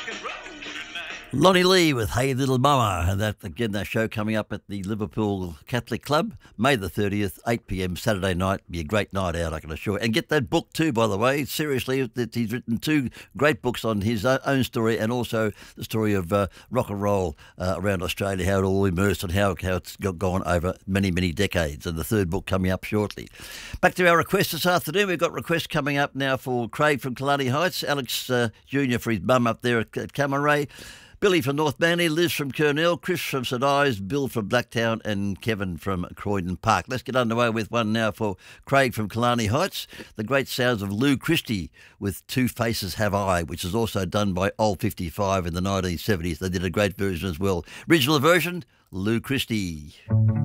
Lonnie Lee with Hey Little Mama, and that show coming up at the Liverpool Catholic Club, May the 30th, 8 p.m. Saturday night. Be a great night out, I can assure you. And get that book too, by the way. Seriously, he's written two great books on his own story and also the story of rock and roll around Australia, how it all immersed and how it's gone over many, many decades. And the third book coming up shortly. Back to our requests this afternoon. We've got requests coming up now for Craig from Killarney Heights, Alex Jr. for his mum up there at Camaray, Billy from North Manly, Liz from Kurnell, Chris from St Ives, Bill from Blacktown and Kevin from Croydon Park. Let's get underway with one now for Craig from Killarney Heights. The great sounds of Lou Christie with Two Faces Have I, which is also done by Old 55 in the 1970s. They did a great version as well. Original version, Lou Christie.